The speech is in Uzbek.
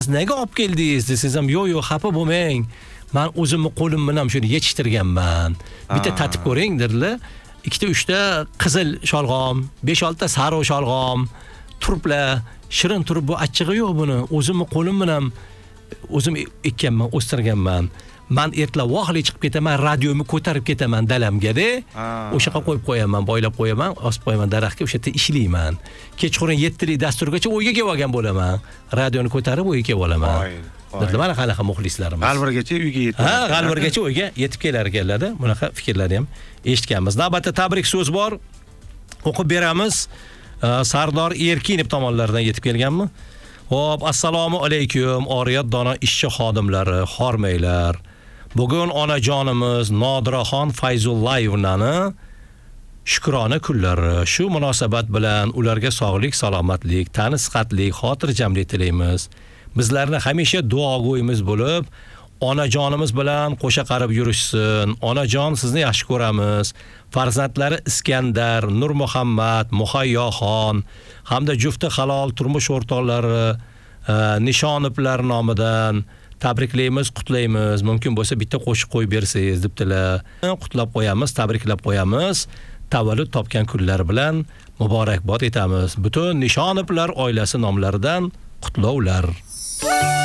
Nega olib keldingiz desangiz ham, yo'q, xafa bo'lmang. Men o'zimni qo'lim bilan shuni yetishtirganman. Bitta tatib ko'ring dedilar. 2-3 ta qizil sholg'om, 5-6 ta sariq sholg'om, turplar, shirin turp bu achchig'i yo'q buni. O'zimni qo'lim bilan o'zim ekkanman, o'stirganman. Men ertalab vohli chiqib ketaman, radiomni ko'tarib ketaman dalamga-da. O'sha yoqqa qo'yib qo'yaman, boylab qo'yaman, osib qo'yaman daraxtga, o'sha yerda ishlayman. Kechqurun 7 lik dasturgacha o'yga kelib olgan bo'laman. Radioni ko'tarib o'yga kelib olaman. Dedilar, mana qanaqa muxlislarimiz. G'alvirgacha uyga yetib. G'alvirgacha o'yga yetib kelar ekanlar-da. Bunaqa fikrlarni ham eshitganmiz. Navbatda tabrik so'z bor. O'qib beramiz. Sardor Erkinov tomonlaridan yetib kelganmi? Xo'p, assalomu alaykum, Oriyat dona ishchi xodimlari, xormanglar. Bugun onajonimiz Nodiraxon Fayzullayevnani shukrona kunlari. Shu munosabat bilan ularga sog'lik, salomatlik, tani sihatlik, xotirjamlik tilaymiz. Bizlarni hamisha duogo'yimiz bo'lib, onajonimiz bilan qo'sha qarib yurishsin. Onajon, sizni yaxshi ko'ramiz. Farzandlari Iskandar, Nur Muhammad, Muhayyoxon hamda jufti halol turmush o'rtoqlari Nishonovlar nomidan tabriklaymiz, qutlaymiz. Mumkin bo'lsa bitta qo'shiq qo'yib bersangiz debdilar. Qutlab qo'yamiz, tabriklab qo'yamiz. Tavallud topgan kunlar bilan muborakbod etamiz. Butun Nishonovlar oilasi nomlaridan qutlovlar.